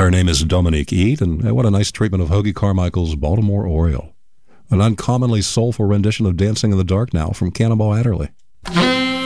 Her name is Dominique Eade, and what a nice treatment of Hoagy Carmichael's Baltimore Oriole. An uncommonly soulful rendition of Dancing in the Dark now from Cannonball Adderley.